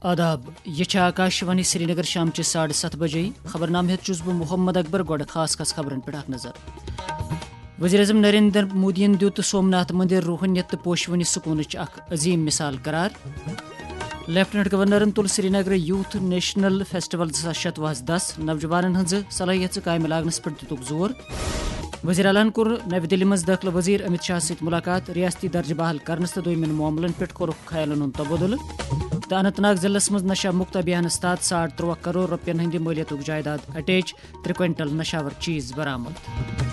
آداب یہ آکاشوانی سری نگر شام 7:30 بجے خبرنامہ ہیت بہ محمد اکبر گوڑ خاص خبرن پہ نظر وزیر اعظم نریندر مودین دیت سومناتھ مندر روحانیت تو پوشونی سکونچ اخ عظیم مثال قرار لیفٹنٹ گورنرن تل سری نگر یوتھ نیشنل فیسٹول 2026 نوجوانن ہز صلاحیت قائم لاگنس پہ دتک زور وزیر اعلیٰ کور نئی دہلی مز داخلہ وزیر امت شاہ ست ملاقات ریاستی درجہ بحال کرنس تو دویمن معاملن پہ کورک خیالن ہند تبادلہ تو اننت ناگ ضلع مز نشہ مکت ابھیانس تحت 3.5 کروڑ روپین ہند مالیت جائیداد اٹیچ 3 کوئنٹل نشاور چیز برآمد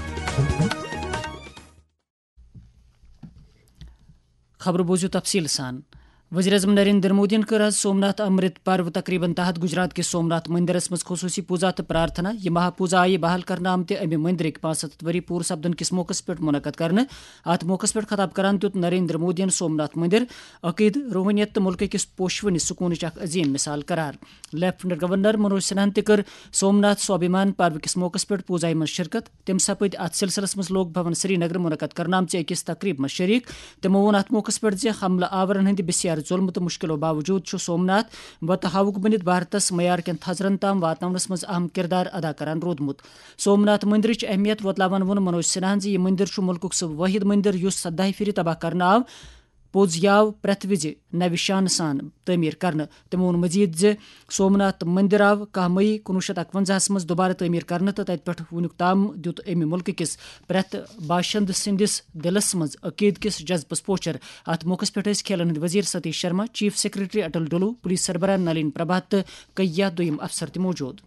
خبر بوزیو تفصیل سان وزیر اعظم نریندر مودین کر آج سومناتھ امرت پرو تقریباً تحت گجرات کے سومناتھ مندرس مز خصوصی پوزا تو پرارتھنا یہ مہا پوزا آئی بحال کرنے آمت امہ مندرک 75 وری پور سپدن کس موقع پہ منعقد کرنے ات موقع پہ خطاب کران دیت نریندر مودین سومناتھ مندر عقید روحانیت تو ملک کس پوشونی سکونچ اخ عظیم مثال قرار لیفٹنٹ گورنر منوج سنہن تہ کر سومناتھ سوابھیمان پرو کس موقع پہ پوزائی من شرکت تم سپد ات سلسلس مز لوک بھون سری نگر منعقد کرنے آمچ اکس تقریب من شریک تمو وون ات موقع پہ حملہ آورن ہند بسیار ظلم تو مشکلوں باوجود سومناتھ وتہ ہاؤک بنت بھارتس معیار کن تھزرن تام واتنس مز اہم کردار ادا کران رودمت سومناتھ مندرچ اہمیت وتلاوان وون منوج سنہن یہ مندر ملک سہ واحد مندر اس 17 پھر تباہ کرنے آو پوز یاو پریت وز نو شان سان تعمیر کرنے تمو وون مزید سومناتھ مندر آو 10 مئی 1951 مز دوبارہ تعمیر کرنے تو تت پہ ونیک تام دیت امہ ملک کس پریت باشند سندس دلس مز عقید کس جذبس پوچر ات موقع پہ کھیلن ہند وزیر Satish Sharma chief secretary Atal Dolo police سربراہ نلین پربھات تو کئی دویم افسر تہ موجود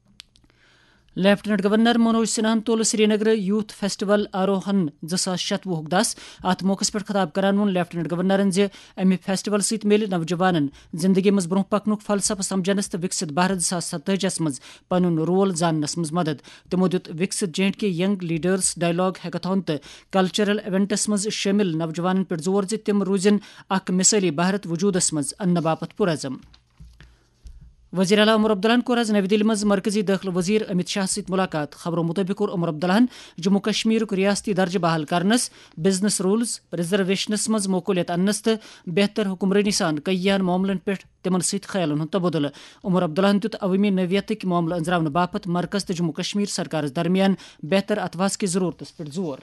لیفٹنٹ گورنر منوج سنہن تول سری نگر یوتھ فیسٹول آروہن 2026 10 ات موقع پہ خطاب کران وون لیفٹنٹ گورنرن امہ فیسٹول ست مل نوجوانن زندگی مز برہ پکنک فلسفہ سمجھنس تو وکست بھارت 2027 مز پن رول زاننس مز مدد تمو دیت وکست جینڈ کے ینگ لیڈرس ڈائلاگ ہیکتھان تو کلچرل ایونٹس مز شامل نوجوانن پہ زور تم روزن اخ مثالی بھارت وجودس مز ان باپت پرعزم وزیر اعلیٰ عمر عبداللہ کور آز نئی دہلی مز مرکزی داخلہ وزیر امت شاہ ست ملاقات خبروں مطابق کور عمر عبداللہ جموں کشمیر ریاستی درجہ بحال کرنس بزنس رولز ریزرویشنس مز موقولیت انس تو بہتر حکمرانی سان کئی معاملن پہ تمن ست خیالن ہند تبادلہ عمر عبداللہ دیت عوامی نوعیتک معاملہ انزراون باپت مرکز تو جموں کشمیر سرکارس درمیان بہتر اتواس کی ضرورت پہ زور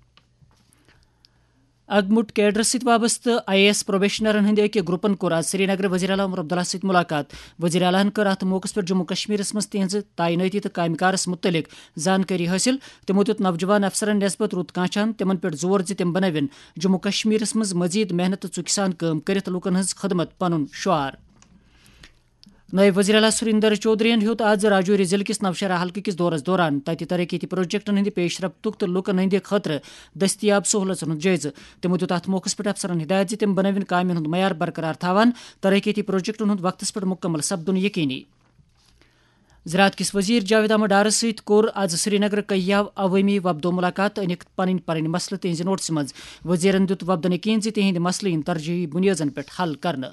اگمٹ کیڈرس ست وابستہ IAS پروبیشنرن ہند اکہ گروپن کور آج سری نگر وزیر اعلیٰ عمر عبداللہ ست ملاقات وزیر اعلیٰ کر ات موقع پہ جموں کشمیر مز تہذ تعیناتی تو کامہ کارس متعلق زانکاری حاصل تمو دیت نوجوان افسرن نسبت رت کانچان تمن پہ زور تم بنوین جموں کشمیر مز مزید محنت تو ژکہ سان کام کرت لوکن ہز خدمت پنن شعار نائب وزیر اعلیٰ سریندر چودھرین ہیوت آج راجوری ضلع کس نوشہرہ حلقہ کس دورس دوران تتہ ترقیتی پروجیکٹن ہند پیش رفت تو لوکن ہند خاطر دستیاب سہولتن ہند جائزہ تمو دیت ات موقع پہ افسرن ہدایت تم بنوین کامین ہند معیار برقرار تھاوان ترقیتی پروجیکٹن ہند وقتس پہ مکمل سپدن یقینی زراعت کس وزیر جاوید احمد ڈار ست کور آج سری نگر کئی عوامی وفدو ملاقات انک پن مسلہ تہذ نوٹس مز وزیرن دیت وفدن یقین تہند مسلہ ترجیحی بنیادن پہ حل کرنے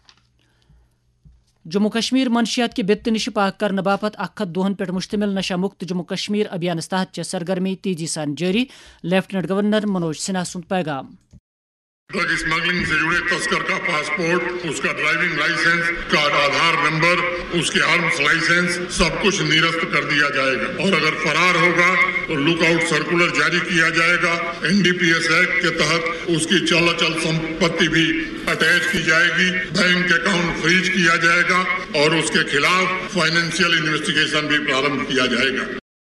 جموں کشمیر منشیات کے بت نش پاک کرنے باپت 100 دہن پہ مشتمل نشہ مکت جموں کشمیر ابھیانس تحت سرگرمی تیزی سان جاری لیفٹنٹ گورنر منوج سنہا سند پیغام ڈرگ اسمگلنگ سے جڑے تسکر کا پاسپورٹ اس کا ڈرائیونگ لائسنس کا آدھار نمبر اس کے آرمز لائسنس سب کچھ نرست کر دیا جائے گا اور اگر فرار ہوگا تو لک آؤٹ سرکولر جاری کیا جائے گا NDPS ایکٹ کے تحت اس کی چل اچل سمپتی بھی اٹیچ کی جائے گی بینک اکاؤنٹ فریز کیا جائے گا اور اس کے خلاف فائنینشیل انویسٹیگیشن بھی پرارمبھ کیا جائے گا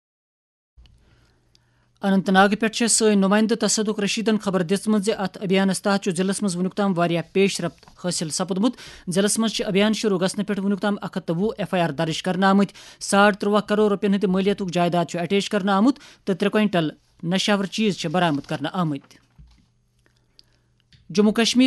اننت ناگ پہ سن نمائندہ تصدق رشیدن خبر دم ات ابھیانس تحت ضلع مز ونیک تام پیش رفت حاصل سپدمت ضلع مز ابھیان شروع گھنہ پہ ونیک تام 120 FIR درج کرنے آمت 3.5 کروڑ روپین ہند مالیت جائیداد اٹیچ کرنے آمت تو 3 کوئنٹل نشاور چیز برآمد کرنے آمت جموں کشمیر